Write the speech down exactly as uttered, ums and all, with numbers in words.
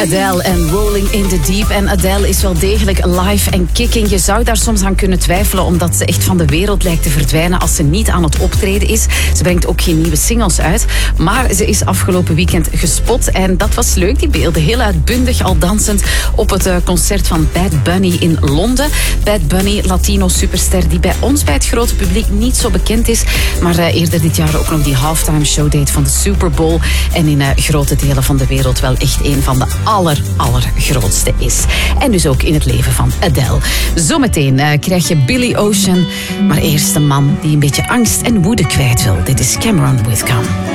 Adele en Rolling in the Deep. En Adele is wel degelijk live en kicking. Je zou daar soms aan kunnen twijfelen, omdat ze echt van de wereld lijkt te verdwijnen als ze niet aan het optreden is. Ze brengt ook geen nieuwe singles uit. Maar ze is afgelopen weekend gespot. En dat was leuk, die beelden. Heel uitbundig, al dansend op het concert van Bad Bunny in Londen. Bad Bunny, Latino-superster die bij ons, bij het grote publiek, niet zo bekend is. Maar uh, eerder dit jaar ook nog die halftime show deed van de Super Bowl. En in uh, grote delen van de wereld wel echt een van de aller, allergrootste is. En dus ook in het leven van Adele. Zometeen uh, krijg je Billy Ocean. Maar eerst een man die een beetje angst en woede kwijt wil. Dit is Cameron Whitcomb.